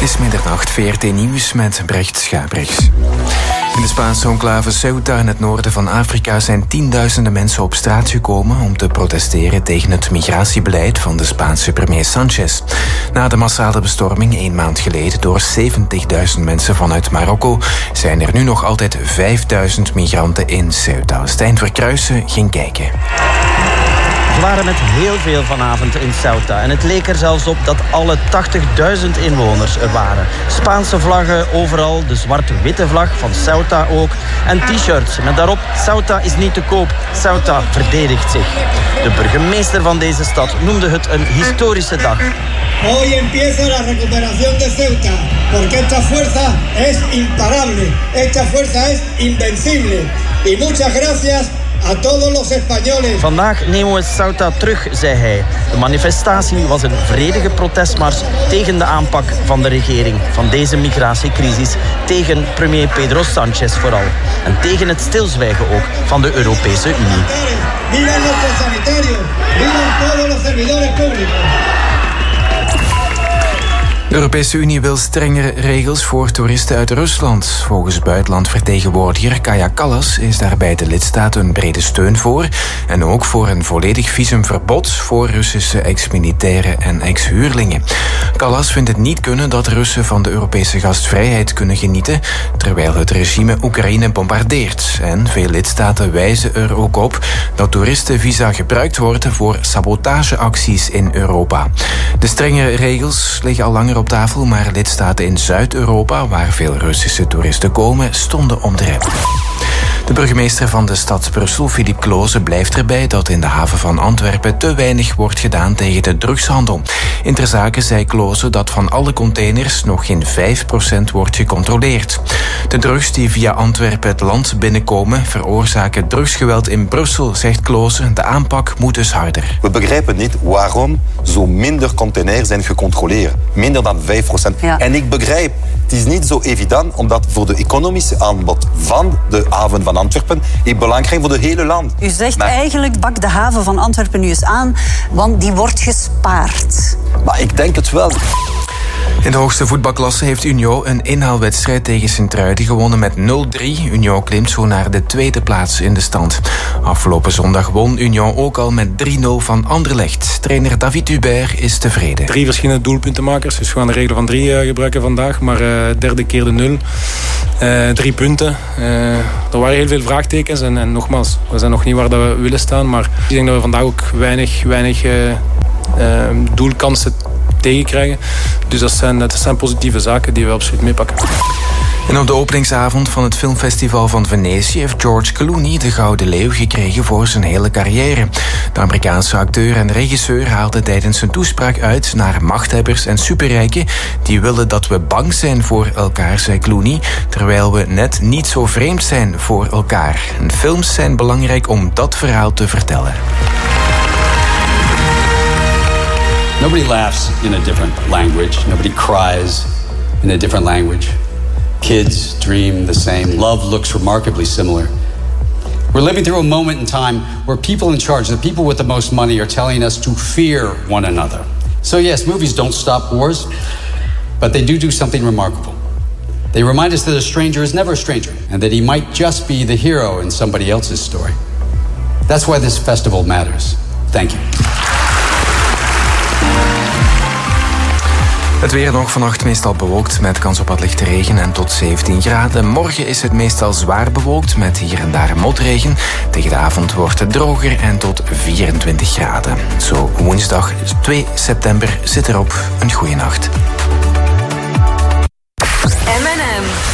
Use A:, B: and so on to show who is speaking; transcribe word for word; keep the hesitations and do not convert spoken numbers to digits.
A: is middernacht, V R T Nieuws met Brecht Schabrichs. In de Spaanse enclave Ceuta in het noorden van Afrika zijn tienduizenden mensen op straat gekomen om te protesteren tegen het migratiebeleid van de Spaanse premier Sanchez. Na de massale bestorming een maand geleden door zeventigduizend mensen vanuit Marokko zijn er nu nog altijd vijfduizend migranten in Ceuta. Stijn Verkruijsen ging kijken.
B: We waren met heel veel vanavond in Ceuta. En het leek er zelfs op dat alle tachtigduizend inwoners er waren. Spaanse vlaggen overal, de zwart-witte vlag van Ceuta ook. En t-shirts met daarop: Ceuta is niet te koop, Ceuta verdedigt zich. De burgemeester van deze stad noemde het een historische dag.
C: Hoy empieza la recuperación de Ceuta, porque esta fuerza es imparable, esta fuerza es invencible. Y muchas gracias a todos los españoles.
B: Vandaag nemen we Ceuta terug, zei hij. De manifestatie was een vredige protestmars tegen de aanpak van de regering van deze migratiecrisis, tegen premier Pedro Sanchez vooral. En tegen het stilzwijgen ook van de Europese Unie.
C: Viva los sanitarios, viva todos los servidores públicos.
A: De Europese Unie wil strengere regels voor toeristen uit Rusland. Volgens buitenlandvertegenwoordiger Kaja Kallas is daarbij de lidstaten een brede steun voor. En ook voor een volledig visumverbod voor Russische ex-militairen en ex-huurlingen. Kallas vindt het niet kunnen dat Russen van de Europese gastvrijheid kunnen genieten, terwijl het regime Oekraïne bombardeert. En veel lidstaten wijzen er ook op dat toeristenvisa gebruikt worden voor sabotageacties in Europa. De strengere regels liggen al langer op tafel, maar lidstaten in Zuid-Europa, waar veel Russische toeristen komen, stonden om de rem. De burgemeester van de stad Brussel, Philippe Kloze, blijft erbij dat in de haven van Antwerpen te weinig wordt gedaan tegen de drugshandel. In ter zake zei Kloze dat van alle containers nog geen vijf procent wordt gecontroleerd. De drugs die via Antwerpen het land binnenkomen veroorzaken drugsgeweld in Brussel, zegt Kloze. De aanpak moet dus harder.
D: We begrijpen niet waarom zo minder containers zijn gecontroleerd. Minder dan vijf procent. Ja. En ik begrijp, het is niet zo evident, omdat voor de economische aanbod van de haven van Antwerpen is belangrijk voor het hele land.
E: U zegt maar eigenlijk, bak de haven van Antwerpen nu eens aan, want die wordt gespaard.
D: Maar ik denk het wel.
A: In de hoogste voetbalklasse heeft Union een inhaalwedstrijd tegen Sint-Truiden gewonnen met nul drie. Union klimt zo naar de tweede plaats in de stand. Afgelopen zondag won Union ook al met drie nul van Anderlecht. Trainer David Hubert is tevreden.
F: Drie verschillende doelpuntenmakers, dus we gaan de regel van drie uh, gebruiken vandaag. Maar uh, derde keer de nul. Uh, drie punten. Uh, er waren heel veel vraagtekens en, en nogmaals, we zijn nog niet waar dat we willen staan. Maar ik denk dat we vandaag ook weinig, weinig uh, uh, doelkansen tegenkrijgen. Dus dat zijn, dat zijn positieve zaken die we absoluut meepakken.
A: En op de openingsavond van het filmfestival van Venetië heeft George Clooney de Gouden Leeuw gekregen voor zijn hele carrière. De Amerikaanse acteur en regisseur haalde tijdens zijn toespraak uit naar machthebbers en superrijken die willen dat we bang zijn voor elkaar, zei Clooney, terwijl we net niet zo vreemd zijn voor elkaar. En films zijn belangrijk om dat verhaal te vertellen.
G: Nobody laughs in a different language. Nobody cries in a different language. Kids dream the same. Love looks remarkably similar. We're living through a moment in time where people in charge, the people with the most money, are telling us to fear one another. So yes, movies don't stop wars, but they do do something remarkable. They remind us that a stranger is never a stranger, and that he might just be the hero in somebody else's story. That's why this festival matters. Thank you.
A: Het weer nog vannacht meestal bewolkt met kans op wat lichte regen en tot zeventien graden. Morgen is het meestal zwaar bewolkt met hier en daar motregen. Tegen de avond wordt het droger en tot vierentwintig graden. Zo woensdag twee september zit erop. Een goeie nacht.
H: M en M.